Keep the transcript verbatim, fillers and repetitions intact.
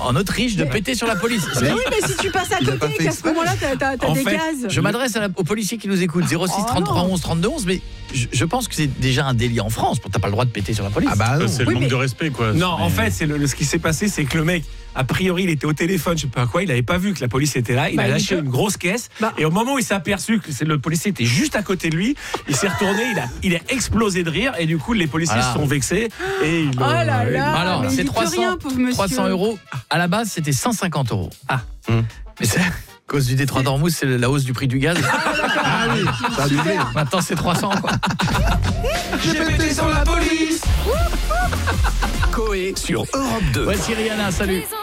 en Autriche de péter sur la police. Mais oui, mais si tu passes à Il a pas côté fait et qu'à ce exprès. moment-là, t'as, t'as, t'as En des fait, gaz. je m'adresse à la- aux policiers qui nous écoutent, zéro six Oh trente-trois non. onze trente-deux onze, mais je, je pense que c'est déjà un délit en France. T'as pas le droit de péter sur la police. Ah bah non. C'est le Oui, manque mais- de respect, quoi. Non, en Mais- fait, c'est le, le- ce qui s'est passé, c'est que le mec, a priori, il était au téléphone, je sais pas quoi, il avait pas vu que la police était là, il Bah, a il lâché peut- une grosse caisse, Bah. et au moment où il s'est aperçu que c'est- le policier était juste à côté de lui, il s'est retourné, il a, il a explosé de rire, et du coup, les policiers Voilà. se sont vexés, et ils Oh là là. Alors, mais il c'est y peut trois cents, rien, pauvre monsieur. trois cents euros. À la base, c'était cent cinquante euros. Ah. Hum. Mais c'est à cause du Détroit d'Ormuz, c'est la hausse du prix du gaz. Ah oui, ça a dû venir. Maintenant, c'est trois cents, quoi. J'ai pété sur la police. Coé sur Europe deux. Voici Rihanna, salut. Maison